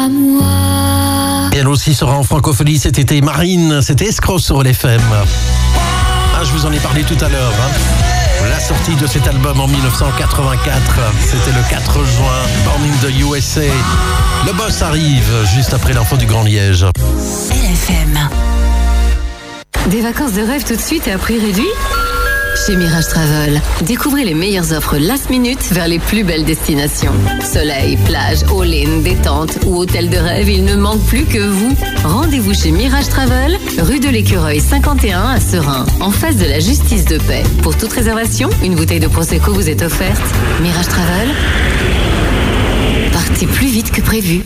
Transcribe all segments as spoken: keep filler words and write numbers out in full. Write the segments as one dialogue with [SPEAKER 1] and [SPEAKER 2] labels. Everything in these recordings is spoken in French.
[SPEAKER 1] Et elle aussi sera en francophonie cet été. Marine, c'était Escroc sur l'F M. Ah, je vous en ai parlé tout à l'heure. Hein. La sortie de cet album en dix-neuf cent quatre-vingt-quatre, c'était le quatre juin, Born in the U S A. Le boss arrive juste après l'info du Grand Liège.
[SPEAKER 2] L F M.
[SPEAKER 3] Des vacances de rêve tout de suite et à prix réduit ? Chez Mirage Travel, découvrez les meilleures offres last minute vers les plus belles destinations. Soleil, plage, all-in, détente ou hôtel de rêve, il ne manque plus que vous. Rendez-vous chez Mirage Travel, rue de l'Écureuil cinquante et un à Serein, en face de la justice de paix. Pour toute réservation, une bouteille de Prosecco vous est offerte. Mirage Travel, partez plus vite que prévu.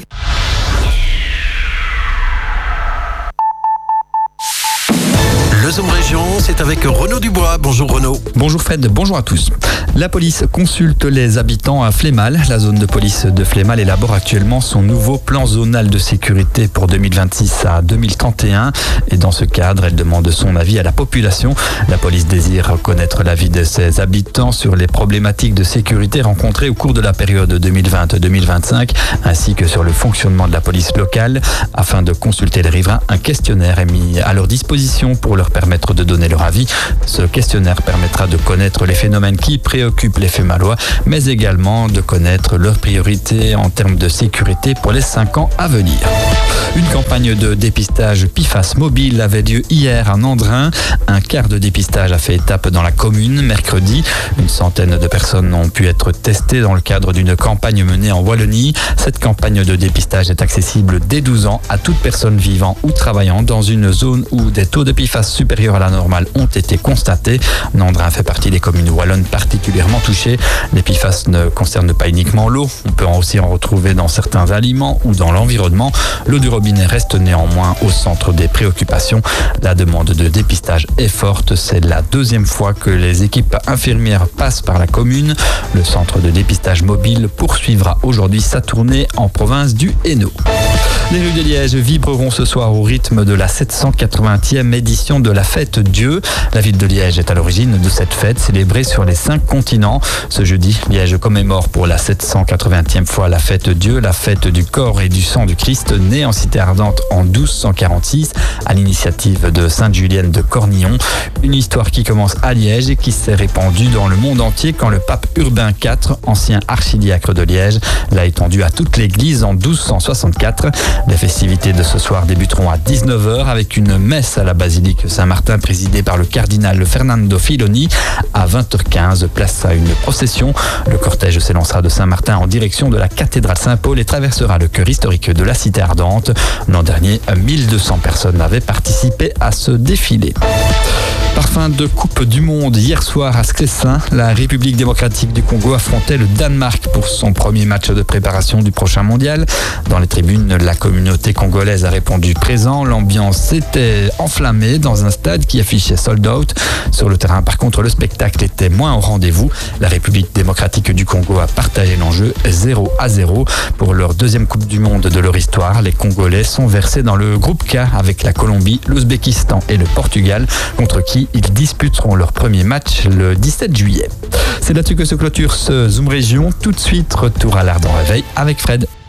[SPEAKER 1] Le Zoom Région, c'est avec Renaud Dubois. Bonjour Renaud.
[SPEAKER 4] Bonjour Fred, bonjour à tous. La police consulte les habitants à Flémal. La zone de police de Flémal élabore actuellement son nouveau plan zonal de sécurité pour deux mille vingt-six à deux mille trente et un. Et dans ce cadre, elle demande son avis à la population. La police désire connaître l'avis de ses habitants sur les problématiques de sécurité rencontrées au cours de la période deux mille vingt à deux mille vingt-cinq, ainsi que sur le fonctionnement de la police locale. Afin de consulter les riverains, un questionnaire est mis à leur disposition pour leur permettre de donner leur avis. Ce questionnaire permettra de connaître les phénomènes qui préoccupent les Flémalois, mais également de connaître leurs priorités en termes de sécurité pour les cinq ans à venir. Une campagne de dépistage P F A S mobile avait lieu hier à Nandrin. Un quart de dépistage a fait étape dans la commune mercredi. Une centaine de personnes ont pu être testées dans le cadre d'une campagne menée en Wallonie. Cette campagne de dépistage est accessible dès douze ans à toute personne vivant ou travaillant dans une zone où des taux de P F A S supérieurs à la normale ont été constatés. Nandrin fait partie des communes wallonnes particulièrement touchées. Les P F A S ne concernent pas uniquement l'eau. On peut aussi en retrouver dans certains aliments ou dans l'environnement. L'eau du robinet reste néanmoins au centre des préoccupations. La demande de dépistage est forte. C'est la deuxième fois que les équipes infirmières passent par la commune. Le centre de dépistage mobile poursuivra aujourd'hui sa tournée en province du Hainaut. Les rues de Liège vibreront ce soir au rythme de la sept cent quatre-vingtième édition de la Fête Dieu. La ville de Liège est à l'origine de cette fête célébrée sur les cinq continents. Ce jeudi, Liège commémore pour la sept cent quatre-vingtième fois la Fête Dieu, la fête du corps et du sang du Christ, née en Cité Ardente en douze cent quarante-six à l'initiative de Sainte Julienne de Cornillon. Une histoire qui commence à Liège et qui s'est répandue dans le monde entier quand le pape Urbain quatre, ancien archidiacre de Liège, l'a étendue à toute l'église en douze cent soixante-quatre. Les festivités de ce soir débuteront à dix-neuf heures avec une messe à la basilique Saint-Martin présidée par le cardinal Fernando Filoni. À vingt heures quinze, place à une procession. Le cortège s'élancera de Saint-Martin en direction de la cathédrale Saint-Paul et traversera le cœur historique de la Cité Ardente. L'an dernier, mille deux cents personnes avaient participé à ce défilé. Parfum de Coupe du Monde hier soir à Sclessin. La République démocratique du Congo affrontait le Danemark pour son premier match de préparation du prochain mondial. Dans les tribunes, la communauté congolaise a répondu présent. L'ambiance s'était enflammée dans un stade qui affichait sold out. Sur le terrain, par contre, le spectacle était moins au rendez-vous. La République démocratique du Congo a partagé l'enjeu zéro à zéro. Pour leur deuxième Coupe du Monde de leur histoire, les Congolais sont versés dans le groupe K avec la Colombie, l'Ouzbékistan et le Portugal, contre qui ils disputeront leur premier match le dix-sept juillet. C'est là-dessus que se clôture ce Zoom Région. Tout de suite, retour à l'Ardent Réveil avec Fred.